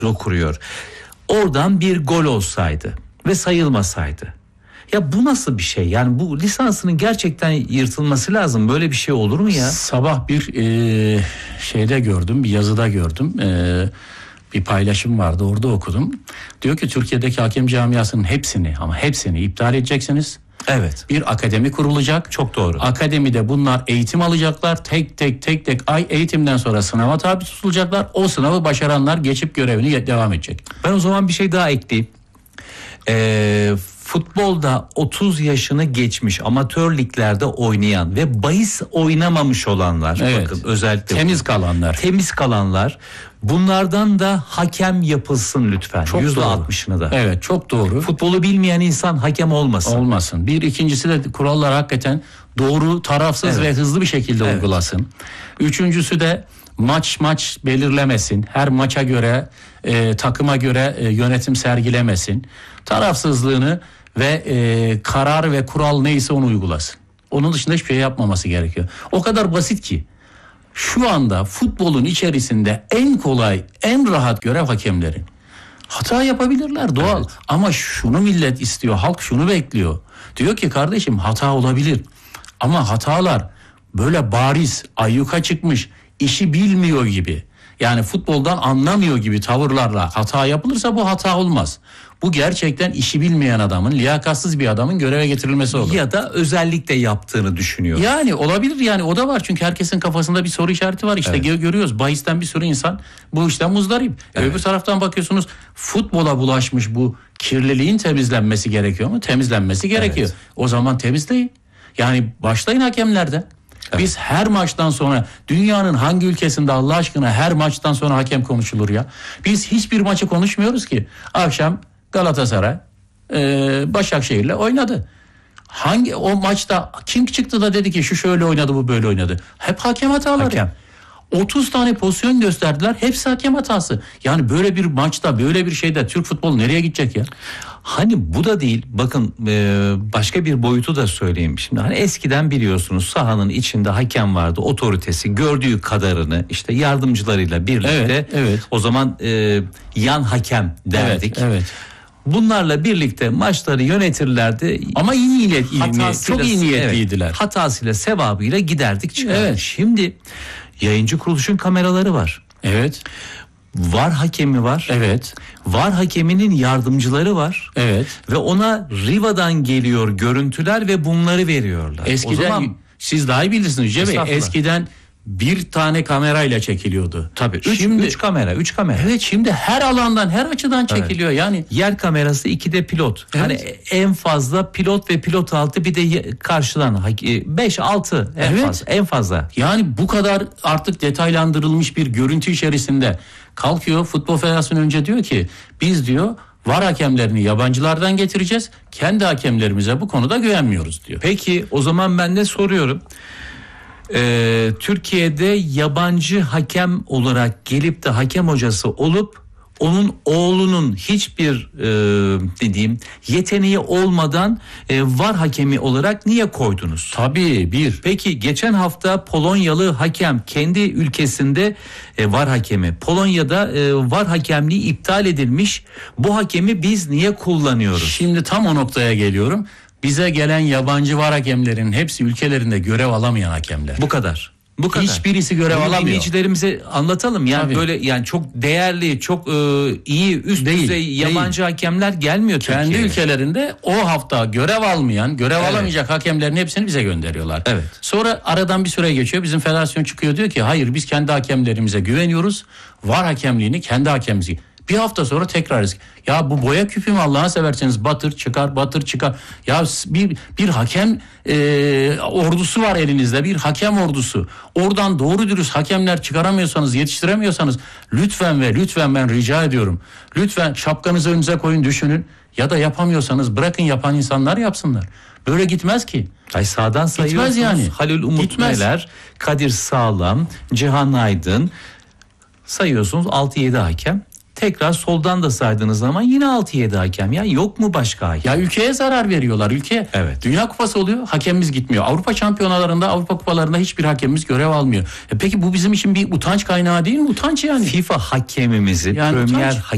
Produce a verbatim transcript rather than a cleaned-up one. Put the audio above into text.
kuruyor. Oradan bir gol olsaydı ve sayılmasaydı. Ya bu nasıl bir şey? Yani bu lisansının gerçekten yırtılması lazım. Böyle bir şey olur mu ya? Sabah bir e, şeyde gördüm, bir yazıda gördüm. E, bir paylaşım vardı, orada okudum. Diyor ki Türkiye'deki hakem camiasının hepsini ama hepsini iptal edeceksiniz. Evet. Bir akademi kurulacak. Çok doğru. Akademide bunlar eğitim alacaklar. Tek tek tek tek ay eğitimden sonra sınava tabi tutulacaklar. O sınavı başaranlar geçip görevini devam edecek. Ben o zaman bir şey daha ekleyeyim. Ee, futbolda otuz yaşını geçmiş amatör liglerde oynayan ve bahis oynamamış olanlar, Evet. bakın özellikle Temiz kalanlar. Temiz kalanlar, bunlardan da hakem yapılsın lütfen. Çok yüzde doğru. altmışını da. Evet, çok doğru. Futbolu bilmeyen insan hakem olmasın. Olmasın. Bir ikincisi de kurallar hakikaten doğru, tarafsız Evet. ve hızlı bir şekilde Evet. uygulasın. Üçüncüsü de maç maç belirlemesin. Her maça göre, e, takıma göre e, yönetim sergilemesin. Tarafsızlığını ve e, karar ve kural neyse onu uygulasın. Onun dışında hiçbir şey yapmaması gerekiyor. O kadar basit ki. Şu anda futbolun içerisinde en kolay, en rahat görev hakemlerin. Hata yapabilirler, doğal. Evet. Ama şunu millet istiyor, halk şunu bekliyor. Diyor ki kardeşim hata olabilir. Ama hatalar böyle bariz, ayyuka çıkmış, işi bilmiyor gibi. Yani futboldan anlamıyor gibi tavırlarla hata yapılırsa bu hata olmaz. Bu gerçekten işi bilmeyen adamın, liyakatsız bir adamın göreve getirilmesi olur. Ya da özellikle yaptığını düşünüyor. Yani olabilir, yani o da var çünkü herkesin kafasında bir soru işareti var. İşte Evet. görüyoruz bahisten bir sürü insan bu işten muzdarip. Evet. Öbür taraftan bakıyorsunuz futbola bulaşmış bu kirliliğin temizlenmesi gerekiyor mu? Temizlenmesi gerekiyor. Evet. O zaman temizleyin. Yani başlayın hakemlerden. Evet. Biz her maçtan sonra dünyanın hangi ülkesinde Allah aşkına her maçtan sonra hakem konuşulur ya? Biz hiçbir maçı konuşmuyoruz ki. Akşam Galatasaray e, Başakşehir'le oynadı. Hangi o maçta kim çıktı da dedi ki şu şöyle oynadı bu böyle oynadı? Hep hakem hataları. Hakem. otuz tane pozisyon gösterdiler. Hepsi hakem hatası. Yani böyle bir maçta, böyle bir şeyde Türk futbolu nereye gidecek ya? Hani bu da değil. Bakın e, başka bir boyutu da söyleyeyim. Şimdi hani eskiden biliyorsunuz sahanın içinde hakem vardı. Otoritesi gördüğü kadarını işte yardımcılarıyla birlikte. Evet, evet. O zaman e, yan hakem derdik. Evet, evet. Bunlarla birlikte maçları yönetirlerdi. Ama iyi niyet, iyi niyet, Hatasıyla- çok iyi niyetliydiler. Evet, hatasıyla sevabıyla giderdik çıkardık. Evet. Şimdi yayıncı kuruluşun kameraları var. Evet, VAR hakemi var. evet, VAR hakeminin yardımcıları var. evet. Ve ona Riva'dan geliyor görüntüler ve bunları veriyorlar. Eskiden o zaman siz daha iyi bilirsiniz Yüce Bey. Estağfurullah. Eskiden bir tane kamerayla çekiliyordu. tabii üç, Şimdi üç kamera, üç kamera. evet, şimdi her alandan, her açıdan çekiliyor. Yani Yer kamerası, iki de pilot. Evet. Hani en fazla pilot ve pilot altı, bir de ye- karşıdan beş altı en Evet. fazla. En fazla. Yani bu kadar artık detaylandırılmış bir görüntü içerisinde kalkıyor Futbol Federasyonu önce diyor ki biz diyor VAR hakemlerini yabancılardan getireceğiz. Kendi hakemlerimize bu konuda güvenmiyoruz diyor. Peki o zaman ben de soruyorum. Ee, Türkiye'de yabancı hakem olarak gelip de hakem hocası olup onun oğlunun hiçbir e, dediğim yeteneği olmadan e, VAR hakemi olarak niye koydunuz? Tabii bir. Peki geçen hafta Polonyalı hakem kendi ülkesinde e, VAR hakemi. Polonya'da e, VAR hakemliği iptal edilmiş. Bu hakemi biz niye kullanıyoruz? Şimdi tam o noktaya geliyorum. Bize gelen yabancı VAR hakemlerin hepsi ülkelerinde görev alamayan hakemler. Bu kadar. Bu kadar. Hiçbirisi görev Bunu alamıyor. dinleyicilerimize anlatalım. Yani Tabii. böyle yani çok değerli, çok e, iyi, üst Değil, düzey yabancı hakemler gelmiyor Kendi Türkiye'ye. ülkelerinde o hafta görev almayan, görev Evet. alamayacak hakemlerin hepsini bize gönderiyorlar. Evet. Sonra aradan bir süre geçiyor. Bizim federasyon çıkıyor diyor ki hayır biz kendi hakemlerimize güveniyoruz. VAR hakemliğini kendi hakemimize. Bir hafta sonra tekrar risk. Ya bu boya küpü mü Allah'ını severseniz batır çıkar batır çıkar. Ya bir bir hakem e, ordusu var elinizde, bir hakem ordusu. Oradan doğru dürüst hakemler çıkaramıyorsanız, yetiştiremiyorsanız lütfen ve lütfen ben rica ediyorum. Lütfen şapkanızı önünüze koyun, düşünün. Ya da yapamıyorsanız bırakın yapan insanlar yapsınlar. Böyle gitmez ki. Ay sağdan sayıyorsunuz. yani. Halil Umut Gitmez. Meler, Kadir Sağlam, Cihan Aydın sayıyorsunuz altı yedi hakem. Tekrar soldan da saydığınız zaman yine altı yedi hakem. Ya yok mu başka hakem? Ya ülkeye zarar veriyorlar. Ülkeye Evet. Dünya Kupası oluyor, hakemimiz gitmiyor. Avrupa şampiyonalarında, Avrupa kupalarında hiçbir hakemimiz görev almıyor. E peki bu bizim için bir utanç kaynağı değil mi? Utanç yani. FIFA hakemimizi, Yani Premier utanç.